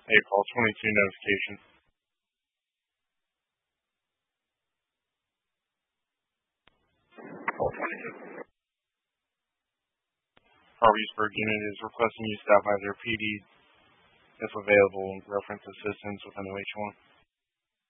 April 22 notification. Harveysburg unit is requesting you stop by their PD if available and reference assistance with an OH1.